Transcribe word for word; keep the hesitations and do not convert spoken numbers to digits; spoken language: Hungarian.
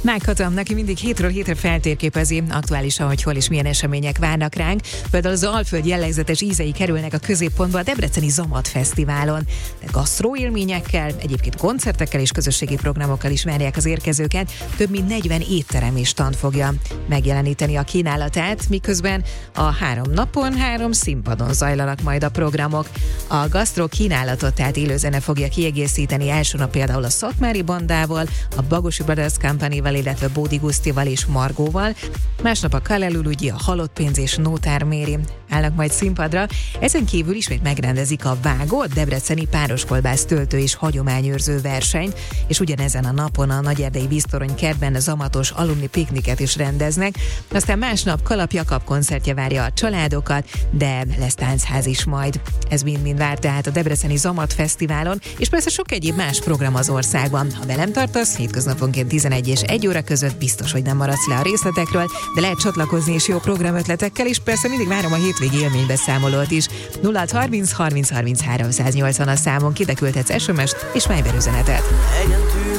Meghatom, neki mindig hétről hétre feltérképezi aktuálisan, hogy hol és milyen események várnak ránk. Például az Alföld jellegzetes ízei kerülnek a középpontba a Debreceni Zamat Fesztiválon. De gasztróélményekkel, egyébként koncertekkel és közösségi programokkal is várják az érkezőket. Több mint negyven étterem és stand fogja megjeleníteni a kínálatát, miközben a három napon három színpadon zajlanak majd a programok. A gasztró kínálatot tehát élőzene fogja kiegészíteni, első nap például a Szatmári Bandával, a Bagosi Brothers Company-val, illetve Bódi Gusztival és Margóval. Másnap a Kalelülügyi, a Halott Pénz és Nótár Méri állnak majd színpadra. Ezen kívül ismét megrendezik a Vágó, a Debreceni Pároskolbász töltő és hagyományőrző versenyt, és ugyanezen a napon a Nagyerdei Víztorony kertben zamatos alumni pikniket is rendeznek. Aztán másnap Kalap Jakab koncertje várja a családokat, de lesz táncház is majd. Ez mind-mind vár tehát a Debreceni Zamat Fesztiválon, és persze sok egyéb más program az országban. Ha velem tartasz, hétköznaponként tizenegy és egy óra között biztos, hogy nem maradsz le a részletekről, de lehet csatlakozni és jó programötletekkel, és persze mindig várom a hétvégi élménybeszámolót is. nulla harminc harminc harminc háromszáznyolcvan a számon, ide küldhetsz es em est és Viber üzenetet.